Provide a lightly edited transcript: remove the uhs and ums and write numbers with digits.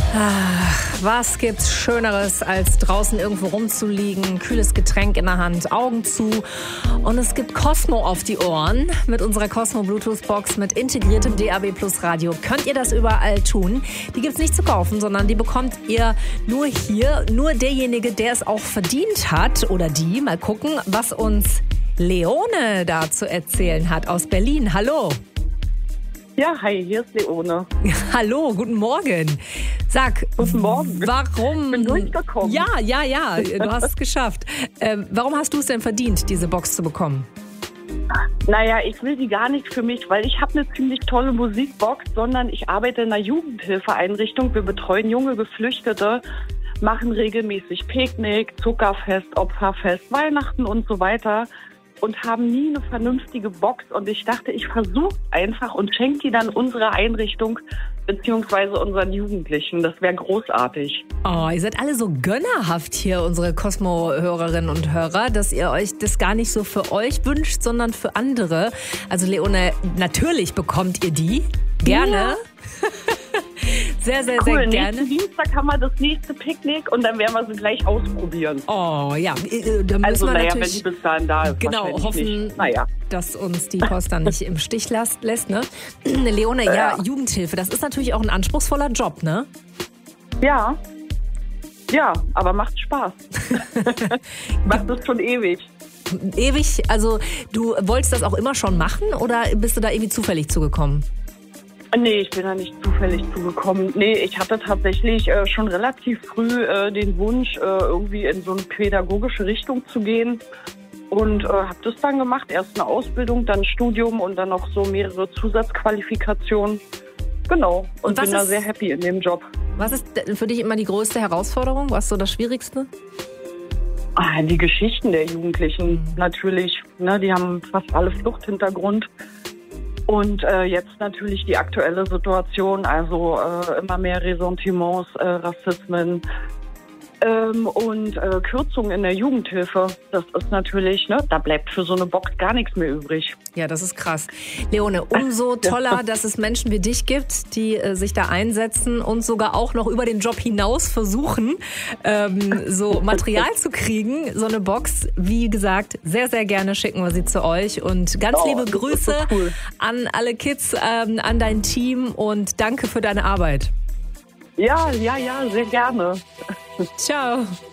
Was gibt's Schöneres, als draußen irgendwo rumzuliegen, kühles Getränk in der Hand, Augen zu. Und es gibt Cosmo auf die Ohren. Mit unserer Cosmo Bluetooth Box mit integriertem DAB Plus Radio könnt ihr das überall tun. Die gibt's nicht zu kaufen, sondern die bekommt ihr nur hier. Nur derjenige, der es auch verdient hat oder die. Mal gucken, was uns Leone da zu erzählen hat aus Berlin. Hallo. Ja, hi, hier ist Leone. Hallo, guten Morgen. Sag, guten Morgen. Warum? Ich bin durchgekommen. Ja, du hast es geschafft. Warum hast du es denn verdient, diese Box zu bekommen? Naja, ich will die gar nicht für mich, weil ich habe eine ziemlich tolle Musikbox, sondern ich arbeite in einer Jugendhilfeeinrichtung. Wir betreuen junge Geflüchtete, machen regelmäßig Picknick, Zuckerfest, Opferfest, Weihnachten und so weiter. Und haben nie eine vernünftige Box. Und ich dachte, ich versuche einfach und schenke die dann unserer Einrichtung beziehungsweise unseren Jugendlichen. Das wäre großartig. Oh, ihr seid alle so gönnerhaft hier, unsere Cosmo-Hörerinnen und Hörer, dass ihr euch das gar nicht so für euch wünscht, sondern für andere. Also Leone, natürlich bekommt ihr die. Gerne. Ja. Sehr, sehr, cool. sehr gerne. Nächsten Dienstag haben wir das nächste Picknick und dann werden wir sie gleich ausprobieren. Oh ja, da müssen also wir naja, natürlich, wenn die bis dahin da ist. Genau, hoffen, dass uns die Post dann nicht im Stich lässt. Ne? Leone, ja, Jugendhilfe, das ist natürlich auch ein anspruchsvoller Job, ne? Ja, aber macht Spaß. Macht das schon ewig. Ewig? Also du wolltest das auch immer schon machen oder bist du da irgendwie zufällig zugekommen? Nee, ich bin da nicht zufällig zugekommen. Nee, ich hatte tatsächlich schon relativ früh den Wunsch, irgendwie in so eine pädagogische Richtung zu gehen. Und habe das dann gemacht. Erst eine Ausbildung, dann ein Studium und dann noch so mehrere Zusatzqualifikationen. Genau. Und bin da sehr happy in dem Job. Was ist für dich immer die größte Herausforderung? Was ist so das Schwierigste? Die Geschichten der Jugendlichen natürlich. Ne, die haben fast alle Fluchthintergrund. Und jetzt natürlich die aktuelle Situation, also immer mehr Ressentiments, Rassismen und Kürzungen in der Jugendhilfe. Das ist natürlich, ne, da bleibt für so eine Box gar nichts mehr übrig. Ja, das ist krass. Leone, umso toller, dass es Menschen wie dich gibt, die sich da einsetzen und sogar auch noch über den Job hinaus versuchen, so Material zu kriegen. So eine Box, wie gesagt, sehr, sehr gerne schicken wir sie zu euch. Und ganz liebe Grüße an alle Kids, an dein Team und danke für deine Arbeit. Ja, sehr gerne. Ciao.